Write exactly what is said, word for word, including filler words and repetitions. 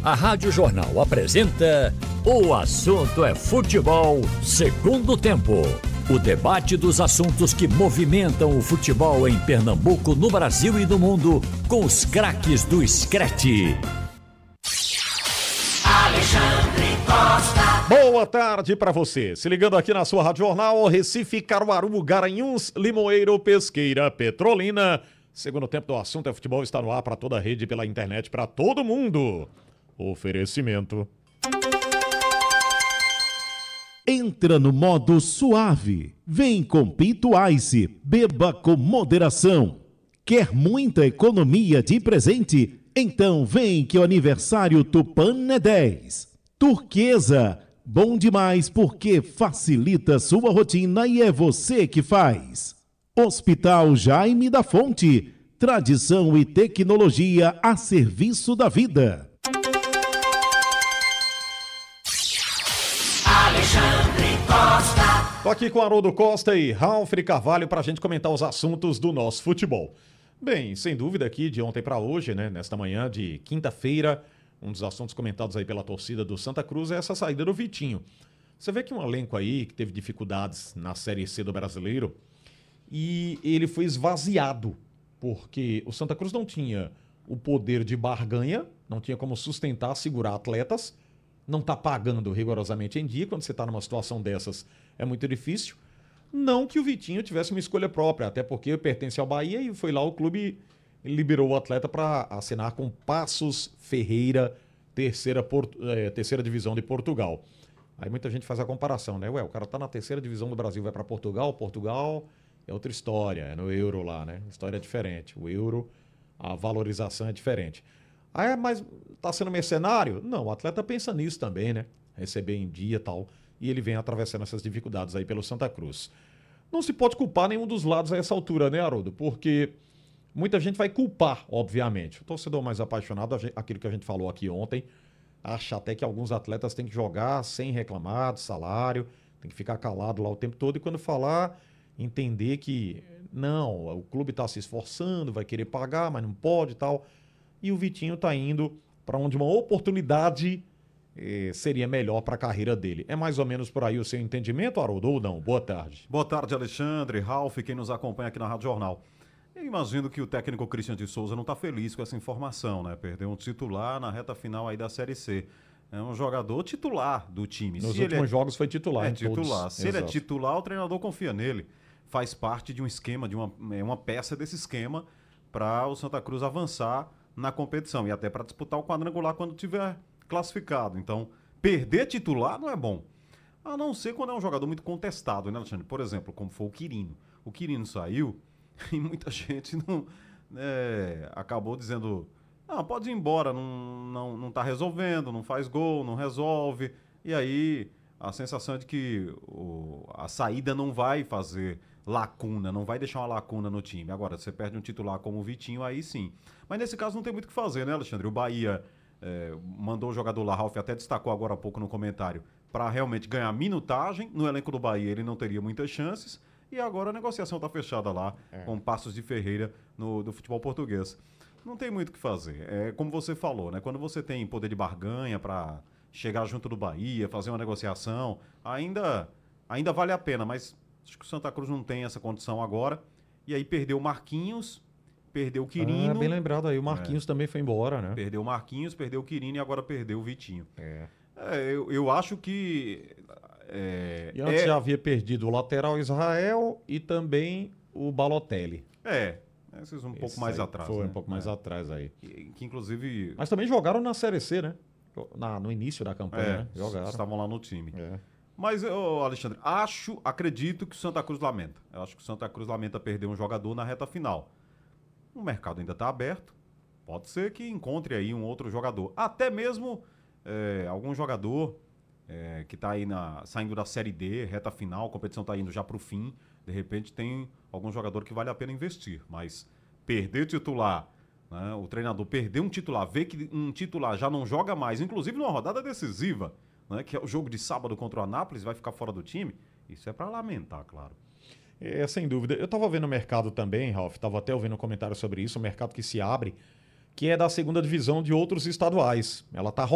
A Rádio Jornal apresenta O Assunto é Futebol, segundo tempo. O debate dos assuntos que movimentam o futebol em Pernambuco, no Brasil e no mundo, com os craques do Screte. Alexandre Costa. Boa tarde para você. Se ligando aqui na sua Rádio Jornal, Recife, Caruaru, Garanhuns, Limoeiro, Pesqueira, Petrolina. Segundo tempo do Assunto é Futebol está no ar para toda a rede, pela internet, para todo mundo. Oferecimento. Entra no modo suave. Vem com Pinto Ice. Beba com moderação. Quer muita economia de presente? Então vem que o aniversário Tupan é dez. Turquesa. Bom demais porque facilita sua rotina e é você que faz. Hospital Jaime da Fonte. Tradição e tecnologia a serviço da vida. Alexandre Costa. Tô aqui com Haroldo Costa e Ralf Carvalho para a gente comentar os assuntos do nosso futebol. Bem, sem dúvida aqui de ontem para hoje, né, nesta manhã de quinta-feira, um dos assuntos comentados aí pela torcida do Santa Cruz é essa saída do Vitinho. Você vê que um elenco aí que teve dificuldades na Série C do Brasileiro e ele foi esvaziado, porque o Santa Cruz não tinha o poder de barganha, não tinha como sustentar, segurar atletas, não está pagando rigorosamente em dia. Quando você está numa situação dessas, é muito difícil. Não que o Vitinho tivesse uma escolha própria, até porque pertence ao Bahia e foi lá o clube liberou o atleta para assinar com Passos Ferreira, terceira, Porto, é, terceira divisão de Portugal. Aí muita gente faz a comparação, né? Ué, o cara tá na terceira divisão do Brasil, vai para Portugal, Portugal é outra história, é no euro lá, né? A história é diferente. O euro, a valorização é diferente. Ah, é, mas tá sendo mercenário? Não, o atleta pensa nisso também, né? Receber em dia e tal. E ele vem atravessando essas dificuldades aí pelo Santa Cruz. Não se pode culpar nenhum dos lados a essa altura, né, Haroldo? Porque muita gente vai culpar, obviamente. O torcedor mais apaixonado, aquilo que a gente falou aqui ontem, acha até que alguns atletas têm que jogar sem reclamar de salário, tem que ficar calado lá o tempo todo e quando falar, entender que não, o clube está se esforçando, vai querer pagar, mas não pode e tal. E o Vitinho está indo para onde uma oportunidade eh, seria melhor para a carreira dele. É mais ou menos por aí o seu entendimento, Haroldo, ou não? Boa tarde. Boa tarde, Alexandre, Ralf, quem nos acompanha aqui na Rádio Jornal. Eu imagino que o técnico Christian de Souza não está feliz com essa informação, né? Perdeu um titular na reta final aí da Série C. É um jogador titular do time. Nos Se últimos ele é... jogos foi titular. É em titular. todos. Se Exato. ele é titular, o treinador confia nele. Faz parte de um esquema, de uma, é uma peça desse esquema para o Santa Cruz avançar na competição e até para disputar o quadrangular quando tiver classificado. Então, perder titular não é bom. A não ser quando é um jogador muito contestado, né, Alexandre? Por exemplo, como foi o Quirino. O Quirino saiu e muita gente não, é, acabou dizendo não, pode ir embora, não, não, não tá resolvendo, não faz gol, não resolve. E aí a sensação é de que o, a saída não vai fazer lacuna, não vai deixar uma lacuna no time. Agora, você perde um titular como o Vitinho, aí sim. Mas nesse caso não tem muito o que fazer, né, Alexandre? O Bahia é, mandou o jogador lá, Ralf até destacou agora há pouco no comentário, para realmente ganhar minutagem. No elenco do Bahia ele não teria muitas chances. E agora a negociação está fechada lá, é. com Passos de Ferreira no, do futebol português. Não tem muito o que fazer. É como você falou, né? Quando você tem poder de barganha para chegar junto do Bahia, fazer uma negociação, ainda, ainda vale a pena, mas acho que o Santa Cruz não tem essa condição agora. E aí perdeu o Marquinhos, perdeu o Quirino. Ah, bem lembrado aí, o Marquinhos é. também foi embora, né? Perdeu o Marquinhos, perdeu o Quirino e agora perdeu o Vitinho. É. É, eu, eu acho que... É, e antes é... já havia perdido o lateral Israel e também o Balotelli. É, esses um Esse pouco mais atrás. Foi né? um pouco mais é. atrás aí. Que, que inclusive... Mas também jogaram na Série C, né? Na, no início da campanha, é, né? Jogaram. Estavam lá no time. É. Mas, eu, Alexandre, acho, acredito que o Santa Cruz lamenta. Eu acho que o Santa Cruz lamenta perder um jogador na reta final. O mercado ainda está aberto. Pode ser que encontre aí um outro jogador. Até mesmo é, algum jogador é, que está aí na, saindo da Série D, reta final, a competição está indo já para o fim. De repente tem algum jogador que vale a pena investir. Mas perder titular, né, o treinador perder um titular, ver que um titular já não joga mais, inclusive numa rodada decisiva, né, que é o jogo de sábado contra o Anápolis, vai ficar fora do time, isso é para lamentar, claro. É, sem dúvida. Eu estava vendo o mercado também, Ralf, estava até ouvindo um comentário sobre isso, o mercado que se abre, que é da segunda divisão de outros estaduais. Ela está